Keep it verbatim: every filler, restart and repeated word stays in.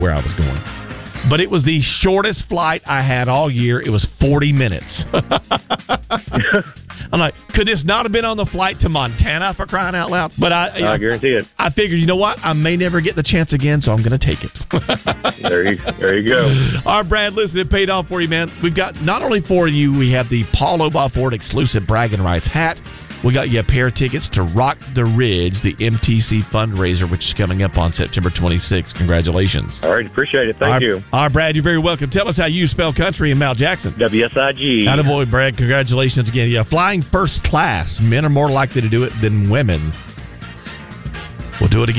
where I was going. But it was the shortest flight I had all year. It was forty minutes. I'm like, could this not have been on the flight to Montana, for crying out loud? But I, I guarantee it. I figured, you know what? I may never get the chance again, so I'm going to take it. there, you, there you go. All right, Brad, listen, it paid off for you, man. We've got, not only for you, we have the Paul Obaugh Ford exclusive bragging rights hat. We got you a pair of tickets to Rock the Ridge, the M T C fundraiser, which is coming up on September twenty-sixth. Congratulations. All right, appreciate it. Thank all right, you. All right, Brad, you're very welcome. Tell us how you spell country in Mount Jackson. W S I G. Attaboy, Brad. Congratulations again. Yeah, flying first class. Men are more likely to do it than women. We'll do it again.